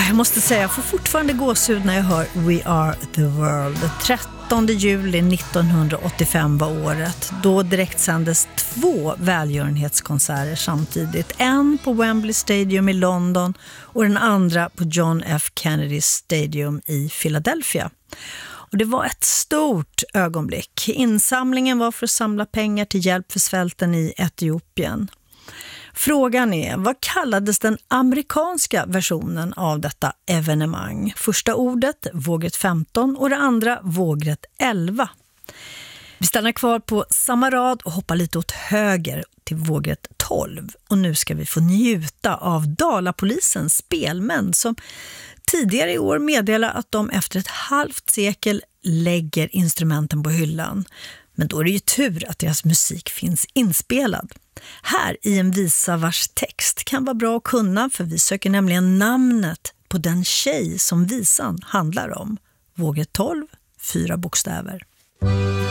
Jag måste säga, jag får fortfarande gåshud när jag hör We Are The World. 13 juli 1985 var året. Då direktsändes 2 välgörenhetskonserter samtidigt. En på Wembley Stadium i London och den andra på John F. Kennedy Stadium i Philadelphia. Och det var ett stort ögonblick. Insamlingen var för att samla pengar till hjälp för svälten i Etiopien. Frågan är, vad kallades den amerikanska versionen av detta evenemang? Första ordet, vågrätt 15, och det andra, vågrätt 11. Vi stannar kvar på samma rad och hoppar lite åt höger till vågrätt 12. Och nu ska vi få njuta av Dalapolisens spelmän som tidigare i år meddelar att de efter ett halvt sekel lägger instrumenten på hyllan. Men då är det ju tur att deras musik finns inspelad. Här i en visa vars text kan vara bra att kunna, för vi söker nämligen namnet på den tjej som visan handlar om. Vågrätt 12, 4 bokstäver.